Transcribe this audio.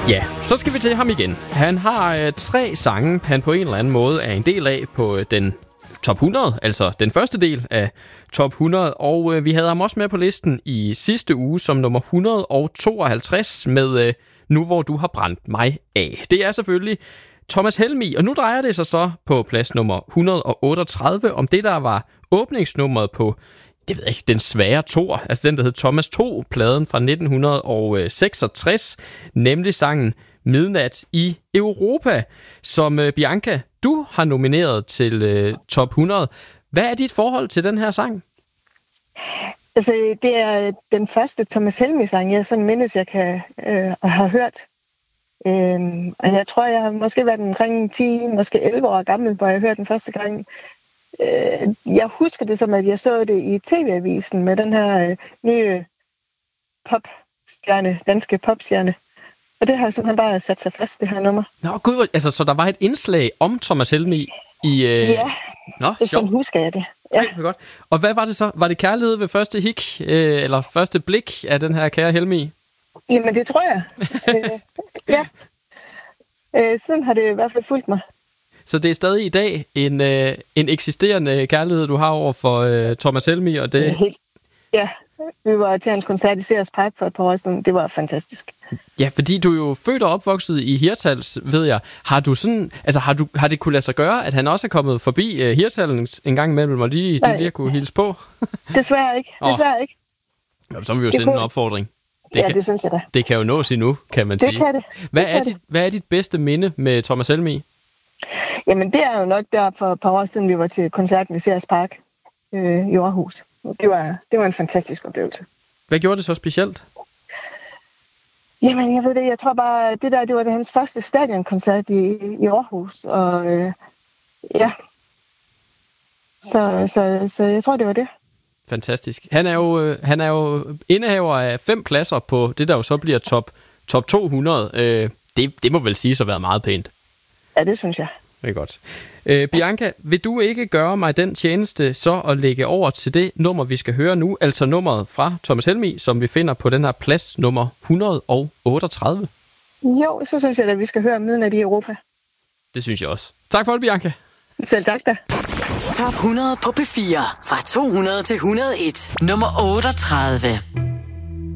Ja, så skal vi til ham igen. Han har 3 sange, han på en eller anden måde er en del af på den top 100, altså den første del af top 100, og vi havde ham også med på listen i sidste uge som nummer 152 med Nu hvor du har brændt mig af. Det er selvfølgelig Thomas Helmig, og nu drejer det sig så på plads nummer 138 om det, der var åbningsnummeret på, det ved jeg ikke, den svære toer, altså den, der hed Thomas 2-pladen fra 1966, nemlig sangen Midnat i Europa, som Bianca, du har nomineret til top 100. Hvad er dit forhold til den her sang? Altså, det er den første Thomas Helmig-sang, jeg sådan mindes, jeg kan have hørt. Og jeg tror, jeg har måske været omkring 10, måske 11 år gammel, hvor jeg hørte den første gang. Jeg husker det som, at jeg så det i TV-avisen med den her nye popstjerne, danske popstjerne. Og det har simpelthen bare sat sig fast, det her nummer. Nå gud, altså så der var et indslag om Thomas Helmig i... Ja, sådan husker jeg det. Ja. Ej, godt. Og hvad var det så? Var det kærlighed ved første hik, eller første blik af den her kære Helmig? Jamen det tror jeg. Ja. Siden har det i hvert fald fulgt mig. Så det er stadig i dag en eksisterende kærlighed, du har over for Thomas Helmig, og det... Ja, vi var til hans koncert i Sears Park for et par år siden. Det var fantastisk. Ja, fordi du er jo født og opvokset i Hirtshals, ved jeg. Har du sådan, altså har det kunne lade sig gøre, at han også er kommet forbi Hirtshals en gang imellem, og lige kunne hilse på? Desværre ikke. Jamen, så må vi jo sende en opfordring. Det synes jeg da. Det kan jo nås endnu, kan man sige. Det kan det. Hvad er dit bedste minde med Thomas Helmig? Jamen, det er jo nok der for et par år siden, vi var til koncerten i Sears Park i Aarhus. Det var en fantastisk oplevelse. Hvad gjorde det så specielt? Jamen, jeg ved det. Jeg tror bare, det var hans første stadionkoncert i Aarhus. Og Så jeg tror, det var det. Fantastisk. Han er jo indehaver af 5 pladser på det, der jo så bliver top 200. Det må vel sige så være meget pænt. Ja, det synes jeg. Det er godt. Bianca, vil du ikke gøre mig den tjeneste så at lægge over til det nummer, vi skal høre nu, altså nummeret fra Thomas Helmig, som vi finder på den her plads nummer 138? Jo, så synes jeg, at vi skal høre Midnat i Europa. Det synes jeg også. Tak for det, Bianca. Selv tak da. Top 100 på P4 fra 200 til 101. Nummer 38.